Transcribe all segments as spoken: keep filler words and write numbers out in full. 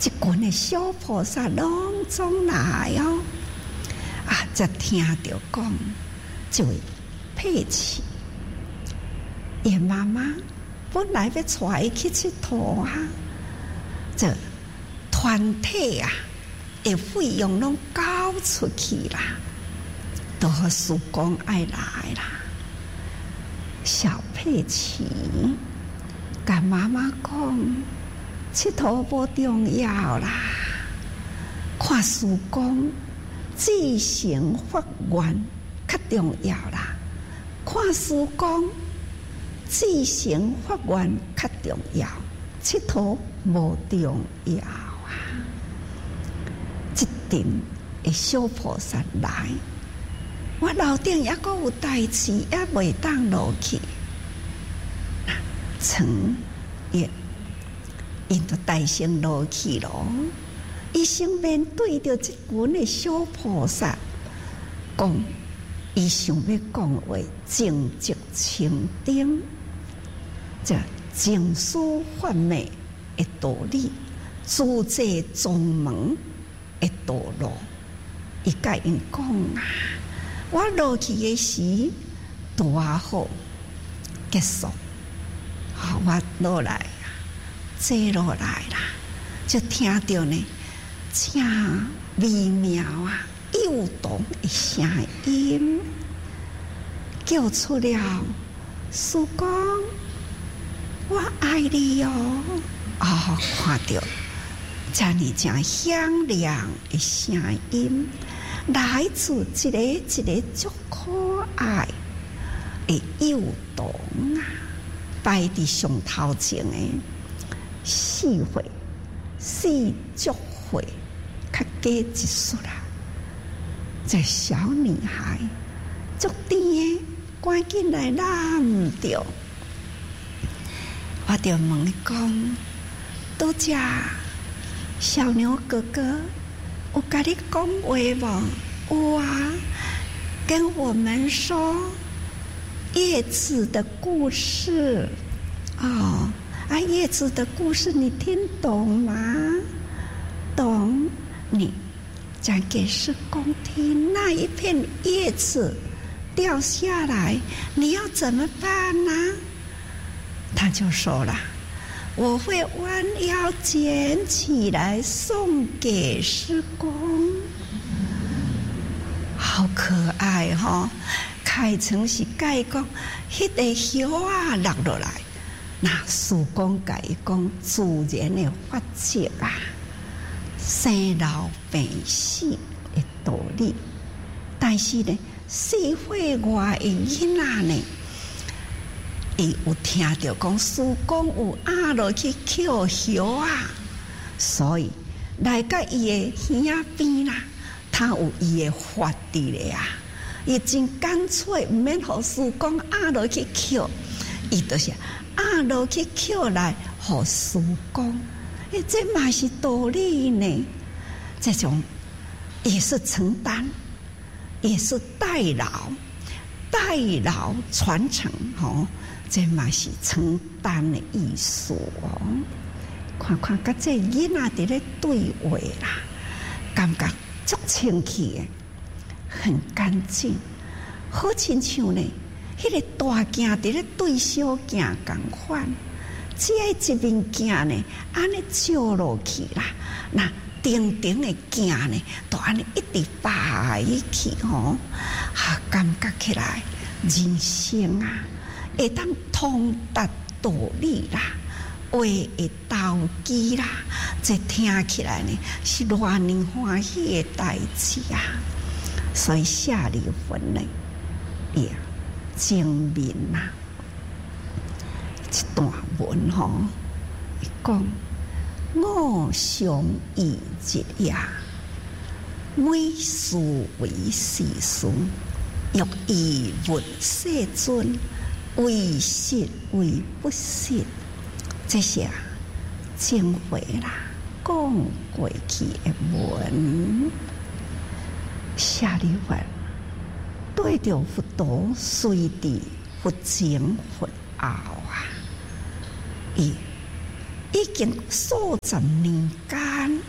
一群的小菩萨拢总来哦，啊，才听到讲，这位佩奇，伊妈妈本来要带伊去佚佗啊，这团体啊，的费用拢交出去啦，都和叔公爱来啦。小佩奇跟妈妈讲，佚佗不重要啦，看叔公自行发愿较重要啦，看叔公自行发愿较重要，佚佗无重要啊。一阵的小菩萨来，我楼顶还阁有代志，也未当落去。床也，因就大声落去咯。伊先面对着这群的小菩萨，讲伊想要讲话，正直清定，这净思幻昧的道理，自在宗门的道路。伊甲因讲啊，我落去的时拄好结束，好，我落来啊，坐落来啦，就听到呢，正微妙啊、幼动的声音，叫出了叔公，我爱你哦！哦，看到这样正响亮的声音，来自一个一个足可爱的幼童啊，摆伫上头前的四岁、四足岁，较加一岁啦。这小女孩足甜的，赶紧来揽着。我就问你讲，拄只小牛哥哥有跟你讲话无？有啊，跟我们说叶子的故事。哦，啊，叶子的故事你听懂吗？懂。你讲给师公听，那一片叶子掉下来，你要怎么办呢？他就说了，我会弯腰捡起来送给师公。好可爱哈、哦！开成是解讲，迄个叶啊落落来，那师公甲伊讲自然的法则啊，生老病死的道理。但是呢，四岁外的囡仔呢，伊有听到讲师公有压落去捡叶啊，所以来到伊的耳边啦。他有伊的法伫咧啊，伊真干脆，毋免互师公压落去捡，伊就是压落去捡来互师公。诶，这嘛是道理呢。这种也是承担，也是代劳，代劳传承吼，这嘛是承担的意思哦。看看甲这囡仔伫咧对话啦，感觉足清气的，很干净，好亲像呢，迄、那个大镜伫咧对小镜共款，只要一面镜呢，安尼照落去啦，那顶顶的镜呢，都安尼一直摆起吼，啊，感觉起来人生啊，会当通达道理啦。话会投机啦，这听起来呢是偌尼欢喜的代志啊！所以下里文呢也精明呐，一段文吼、哦，讲我常以日夜，每事为时顺，欲以问世尊，为实为不实。这些啊，精回啦，讲过去的文，下里文对着佛陀随地佛前佛后啊，伊已经数十年间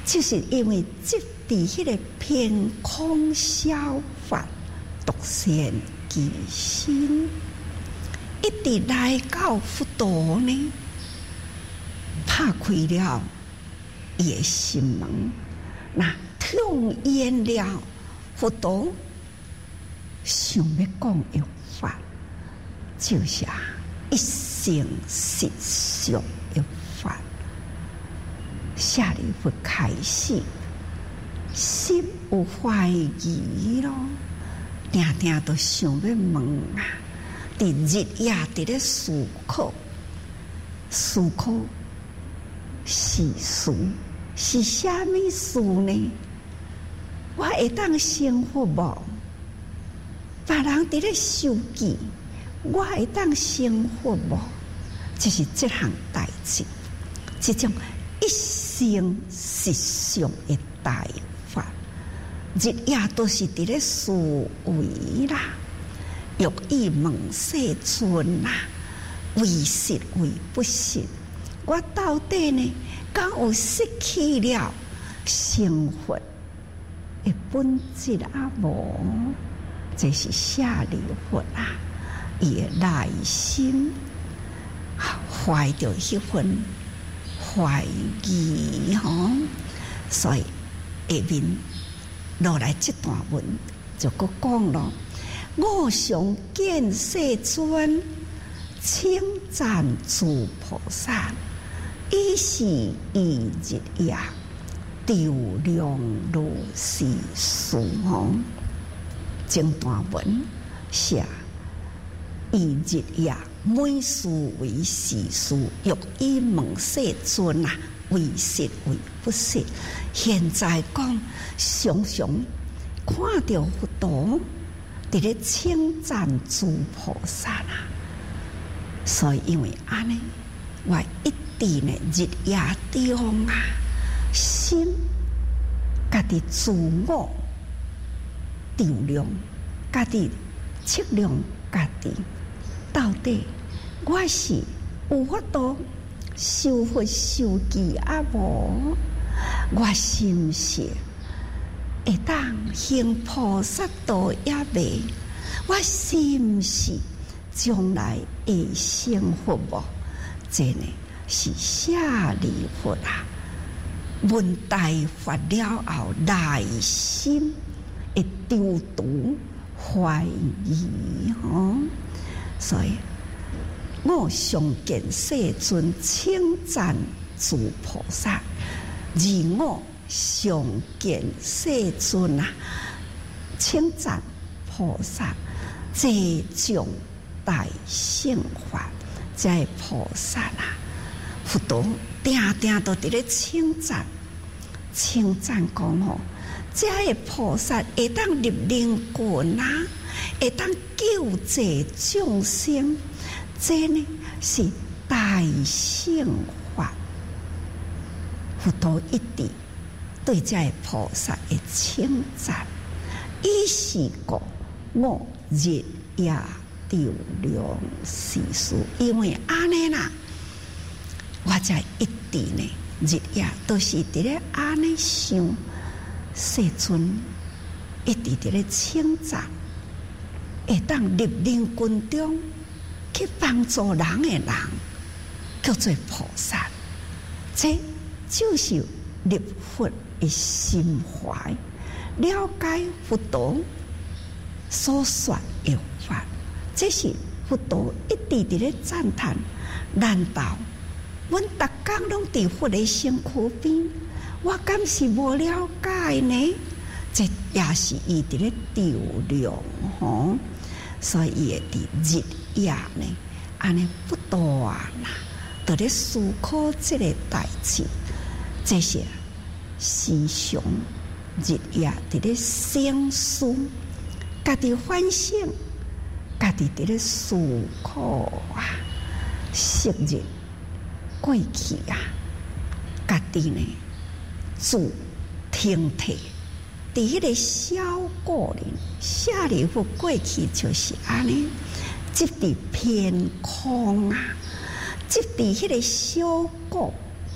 就是因为即伫迄个偏空消法独善其身，一直来到佛陀呢，拍开了伊的心门，那听言了佛陀想要讲的法，就是一生实相的法。舍利弗开始心有怀疑咯，定定都想要问啊，伫日夜伫咧思考，思考是事是虾米事呢？我会当生活无？别人伫咧受记，我会当生活无？就是这项代志，这种一生实相的大法，日夜都是伫咧思维啦，欲以问世尊啦，为实为不实，我到底呢，敢有失去了生活的本质啊？无，这是舍利弗啊，伊的内心怀着迄份怀疑吼，所以下面落来这段文就搁讲咯。我常见世尊，称赞诸菩萨，以是以日夜调量如是事吼。整段文写以日夜每事为是事，欲以问世尊啊，为实为不实。现在讲常常看到佛陀伫咧称赞诸菩萨啦，所以因为安尼，我一直呢日夜中啊，心家己自我调量，家己测量家己，到底我是有法度修佛修记啊无？我是毋是会当行菩萨道也未？我是毋是将来会成佛无？这呢是舍利弗啊，问大法了后，内心会丢毒怀疑吼，所以我常见世尊称赞诸菩萨，而我常见世尊啊，称赞菩萨，这种大乘法，这菩萨啊，佛陀定定都伫咧称赞，称赞讲吼，这个菩萨会当入灵魂啊，会当救济众生。这呢是大乘法，佛陀一直对这个菩萨的称赞，伊是讲我日夜调量是事，因为安尼啦，我才一直呢日夜都是伫咧安尼想，世尊一直伫咧称赞，会当入灵魂中。去帮助人的人叫做菩萨，这就是入佛的心怀，了解佛陀所说的法，这是佛陀一直伫咧赞叹。难道阮逐工拢伫佛的身躯边，我敢是无了解呢？这也是伊伫咧调量吼，所以伊会伫日夜呢，安尼不断啦，伫咧思考这个代志，这些时常日夜伫咧想思，家己反省，家己伫咧思考啊，昔日过去啊，家己呢自听体，伫迄个小个人舍利弗过去就是安尼。即伫偏空啊，即伫迄个小国，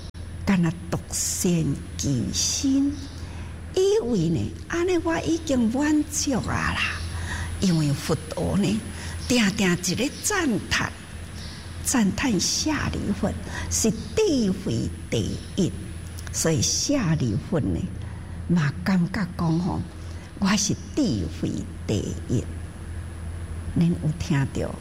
干那独善其身，以为呢，安尼我已经满足啊啦。因为佛陀呢，定定一个赞叹，赞叹舍利弗是智慧第一，所以舍利弗呢，嘛感觉讲吼，我是智慧第一。恁有听到？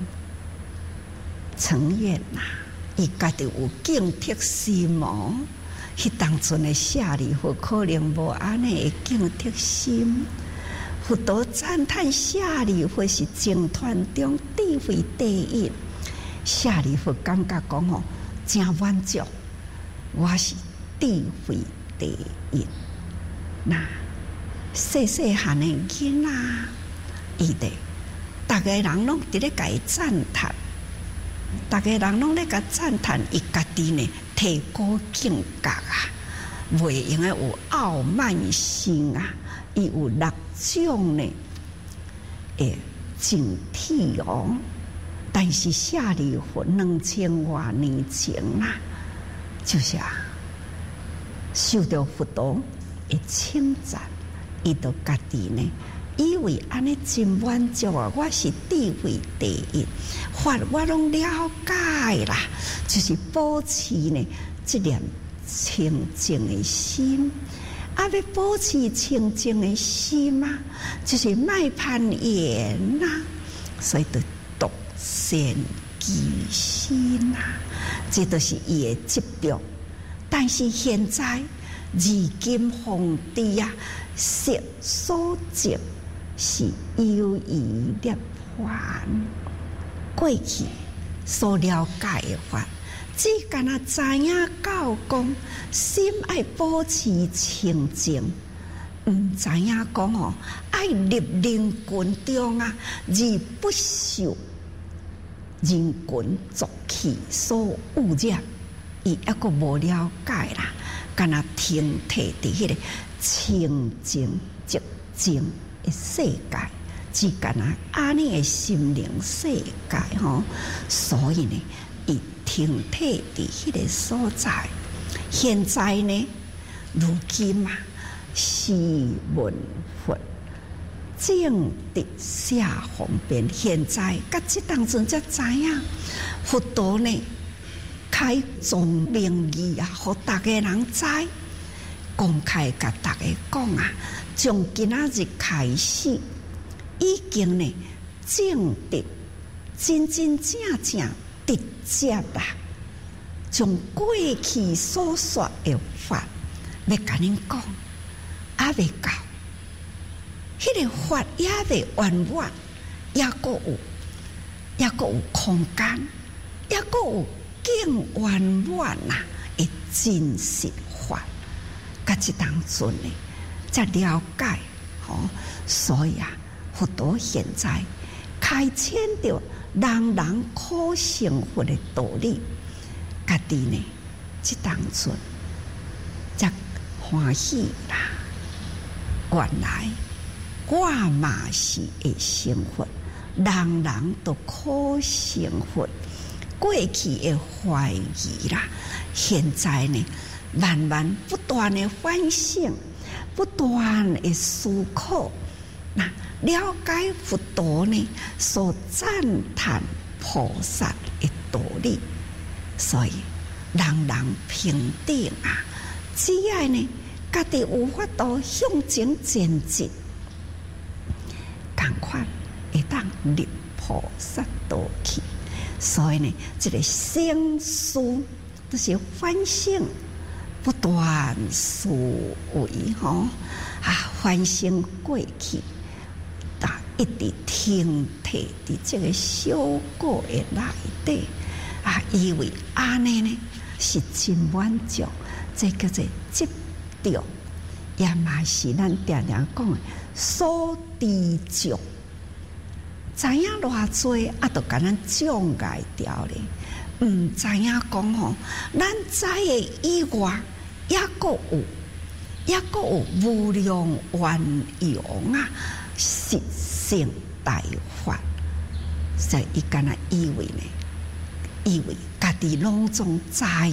承愿呐，伊家己有警惕心哦。迄当阵的舍利弗可能无安尼的警惕心。佛陀赞叹舍利弗是净团中智慧第一，舍利弗感觉讲吼，真满足，我是智慧第一。那细细汉的囡仔，伊哋，逐个人拢伫咧甲伊赞叹，逐个人拢咧甲赞叹，伊家己呢提高境界啊，袂用诶有傲慢心啊，伊有六种呢诶警惕哦。但是舍利弗两千多年前啦，就是啊，受到佛陀诶称赞，伊就家己呢，以为安尼真满足啊！我是智慧第一，法我拢了解啦，就是保持呢这念清净的心。啊，要保持清净的心啊，就是卖攀缘呐，所以就独善其身啊，这都是伊的执着。但是现在如今皇帝啊，色所执是优于涅槃，过去所了解的法。只干那知影到讲，心爱保持清净，毋知影讲哦，爱入人群中啊，而不受人群浊气所污染，伊抑个无了解啦，干那停摕伫迄个清净寂静的世界，只干那安尼的心灵世界吼，所以呢，伊停摕伫迄个所在。现在呢，如今啊，时闻佛正直下方便。现在甲即当阵才知影，佛陀呢开宗明义啊，互逐个人知，公开甲逐个讲啊，从今仔日开始，已经呢正直真真正正直接啦，将过去所说的法，要甲恁讲，还未到，迄个法也未完满，也阁有，也阁有空间，也阁有更圆满呐的真实法，甲即当阵呢，才了解吼、哦。所以啊，佛陀现在开启着人人可成佛的道理，家己呢，即当阵才欢喜啦。原来我嘛是会成佛，人人都可成佛。过去的怀疑啦，现在呢，慢慢不断的反省，不断的思考，那了解佛陀呢所赞叹菩萨的道理，所以人人平等啊！只要呢，家己有法度向前前进，同款会当入菩萨道去。所以呢，这个省思都是反省，不断思维吼啊，反省过去，啊，一直停摕伫这个小果的内底啊，以为安尼呢是真满足，这叫做执着，也嘛是咱常常讲的所知足。知影偌济啊，都甲咱障碍掉咧。毋知影讲吼，咱知的以外，也阁有，也阁有无量圆融啊，实性大法。所以伊敢若以为呢，以为家己拢总知呀，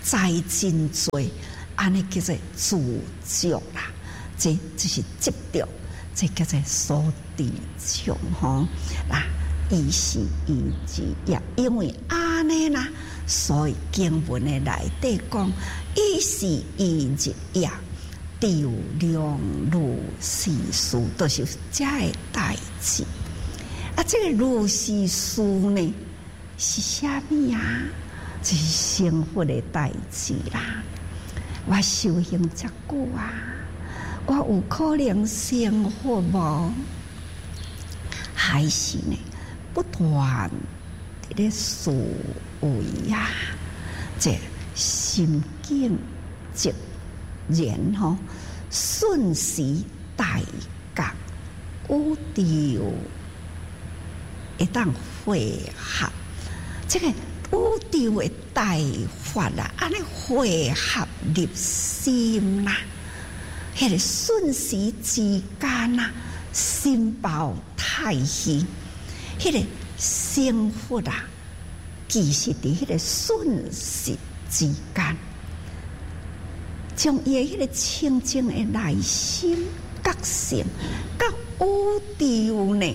栽真多，安尼叫做自足啦。这这是执着，这叫做所知障吼。嗱，伊是伊之也，因为安尼啦，所以经文的内底讲，伊是伊之也，调量如是事，都是这个代志。啊，这个如是事呢，是啥物啊？就是生活的代志啦。我修行遮久啊，我有可能生活无？还是呢，不断伫咧思维啊，这心境直言吼，顺时代觉有调，会当汇合这个。有调的大法啦，安尼汇合入心啦，迄个瞬时之间啦，心包太虚，迄个生活啊，其实伫迄个瞬时之间，将伊的迄个清净的内心觉性，甲有调呢，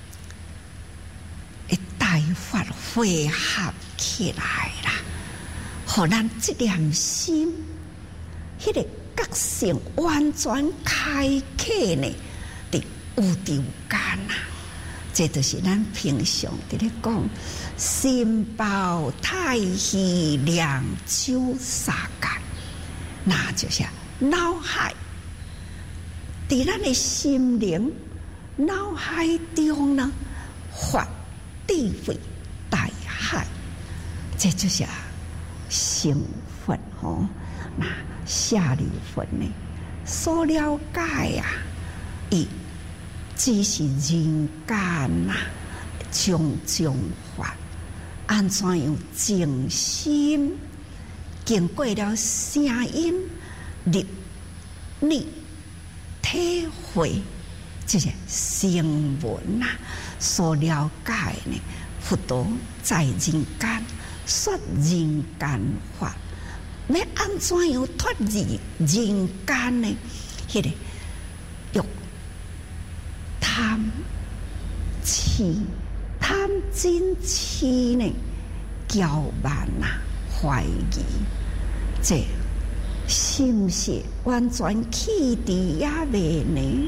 会大法汇合起来啦，互咱这念心，迄、那个觉性完全开启呢，伫有调间啊！这就是咱平常伫咧讲，心包太虚，两手沙干，那就是脑海伫咱的心灵脑海中呢，发智慧大海。这就是成佛吼，那下流佛呢？所了解啊，伊只是人间呐，种种法，安怎样静心，经过了声音、入你体会，这些声闻呐，所了解呢，佛陀在人间。说人间法，要安怎样脱离人间呢？迄、那个欲贪痴、贪嗔痴呢，骄慢啊，怀疑，这心是完全弃伫也未呢？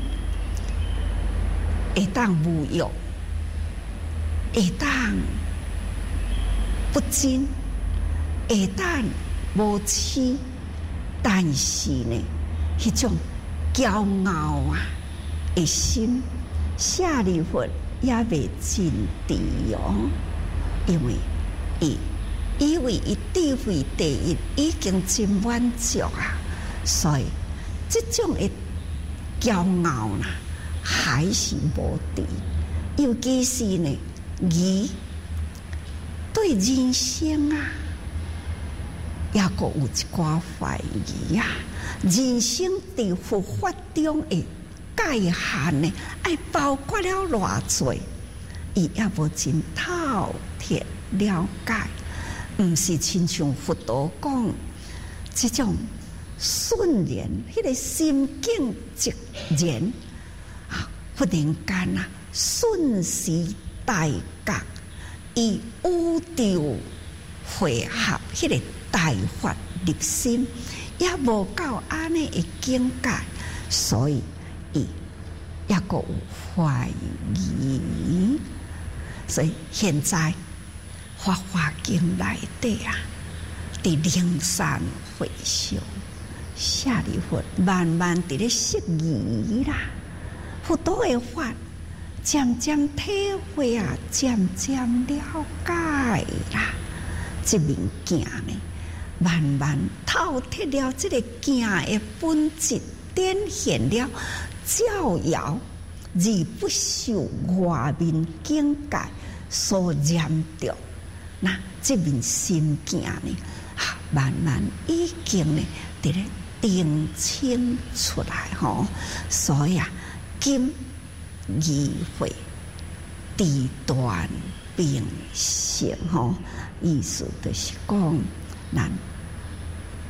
会当无欲，会当。不真，会当无痴，但是呢，迄种骄傲啊的心，下利佛也未真谛哦，因为伊以为伊智慧第一已经真满足啊，所以这种的骄傲啦，还是无伫，尤其是呢，伊。对人生啊，也个有一寡怀疑啊。人生伫佛法中的界限呢，爱包括了偌济，伊也无真透彻了解。毋是亲像佛陀讲，这种瞬然，迄、那个心境直然啊，忽然间啊，瞬时大觉。以有调汇合迄个大法入心，也无到安尼的境界，所以伊也个有怀疑。所以现在法华经内底啊，伫灵山会上，舍利弗慢慢伫咧释疑啦，佛陀的法。渐渐体会啊，渐渐了解啦，这物件呢，慢慢透彻了这个件的本质，展现了照耀，而不受外面境界所染着。那这面心件呢，啊，慢慢已经呢，伫咧定清出来吼，所以啊，今。议会地段并行吼，意思就是讲，咱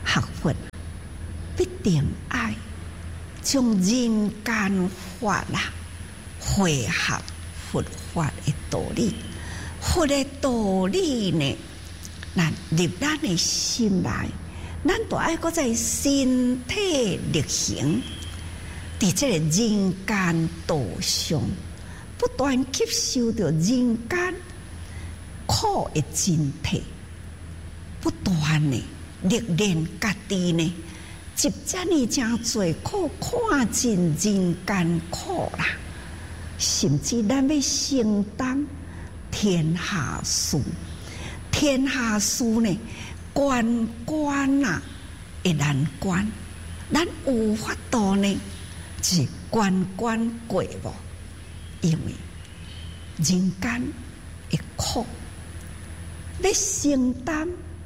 学佛必定爱将人间法啦汇合佛法的道理，佛的道理呢，咱入咱的心内，咱都爱搁在身体力行，伫这个人间道上，不断吸收着人间苦的真谛，不断的历练家己呢，接遮呢真侪苦，看尽人间苦啦，甚至咱要承担天下事，天下事呢，关关啊会难关，咱有法度呢，是关关过无，因为人间的苦，要承担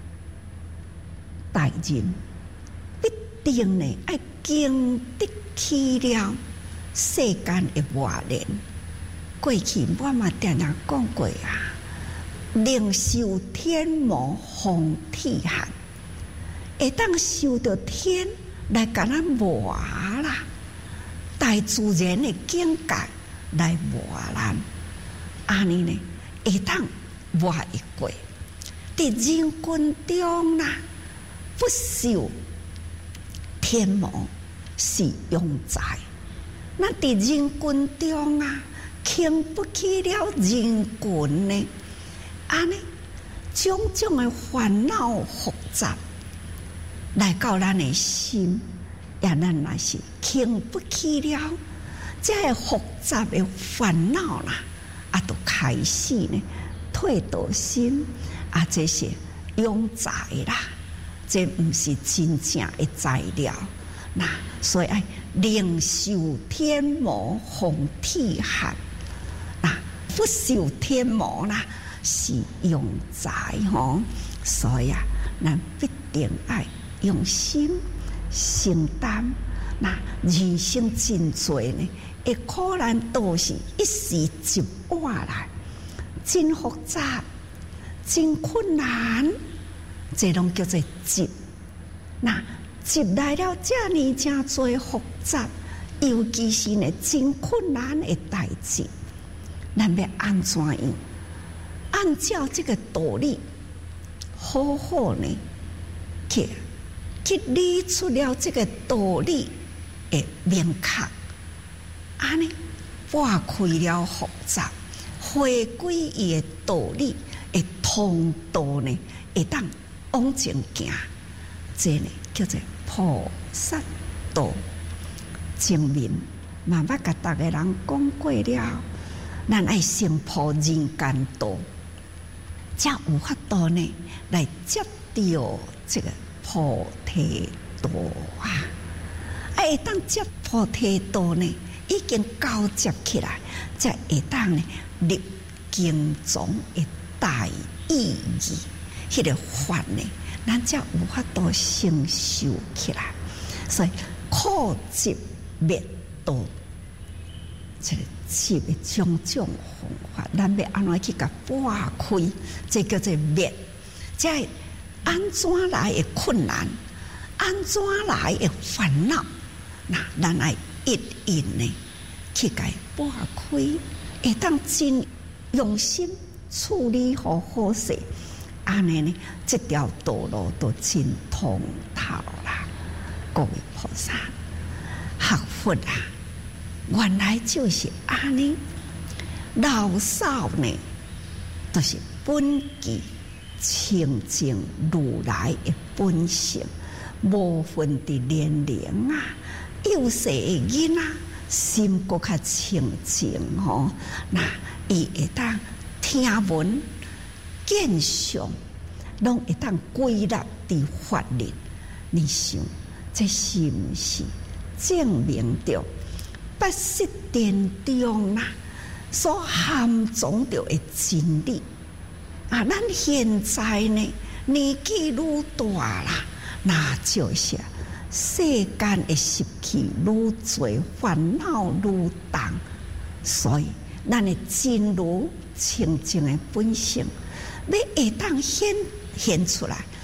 大人，必定呢爱经得起了世间的磨练。过去我嘛常常讲过啊，宁受天磨红体寒，会当受到天来甲咱磨啦，大自然的境界来磨咱，安尼呢会当磨会过。伫人群中啦，不受天磨是庸才。那伫人群中啊，经不起了人群呢，安尼种种的烦恼复杂来到咱的心，也咱若是经不起了这个复杂的烦恼啦，啊，都开始呢退道心。啊，这些庸才啦，这不是真正的材料。那所以爱宁受天磨红体寒，那不受天磨啦是庸才吼。所以啊，咱必定爱用心承担。那人生真多呢，会苦难都是一时接过来，真复杂。真困难，这拢叫做急。那急来了，这呢真多复杂，尤其是呢真困难的代志，咱要安怎样？按照这个道理，好好呢去去理出了这个道理的明确，安尼拨开了复杂，回归伊的道理。会通道呢，会当往前行，这呢叫做菩萨道。前面慢慢甲大家人讲过了，咱爱先铺人间道，才有法度呢来接到这个菩提道啊！会当接菩提道呢，已经交接起来，才会当呢入经中的大意义，迄个法呢，咱才有法度承受起来。所以苦集灭道，这个集的种种方法，咱要安怎去甲拨开？这叫做灭。这安怎来的困难？安怎来的烦恼？那咱爱一一呢去甲拨开，会当真用心。处理好好势，安尼呢，这条道路都真通透啦。各位菩萨，学佛啊，原来就是安尼。老少呢，都是本具清净如来的本性，无分的年龄啊，幼细的囡仔心搁较清净吼，那伊会当。听闻见相，拢会当归纳伫法律。你想，这是不是证明着八识殿中啦所含藏着的真理？啊，咱现在呢年纪愈大啦，那就是世间的习气愈多，烦恼愈重，所以咱的真如清净的本性，要会当显现出来，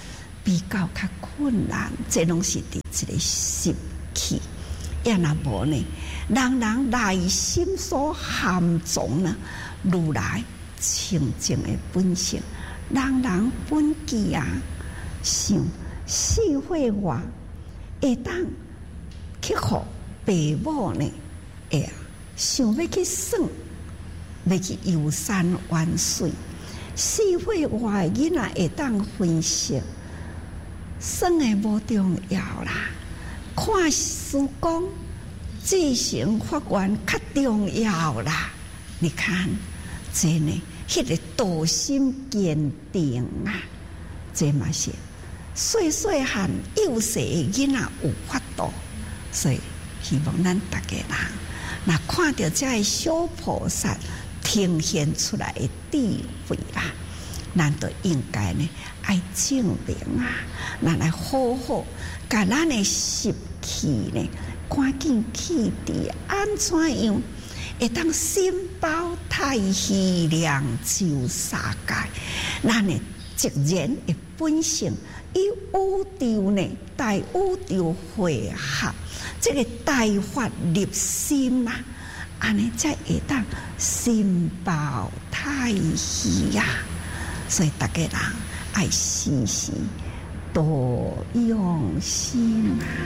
比较较困难，这拢是伫一个习气。也若无呢，人人内心所含藏呢，如来清净的本性，人人本具啊，想四会外会当去互爸母呢，会想要去耍，要去游山玩水。四会外囡仔会当分析，耍的无重要啦。看书讲自行发愿较重要啦！你看，这呢，迄、那个道心坚定啊，这嘛是细细汉幼细的囡仔有法度，所以希望咱大家人，那看到这些小菩萨呈现出来的智慧啦，咱就应该呢爱证明啊，咱来好好把咱的习气呢，赶紧去除，安怎样会当心包太虚量就三界？咱的直然的本性，以宇宙呢，大宇宙汇合，这个大法入心啊，安尼才会当心包太虚啊！所以大家人爱时时多用心啊。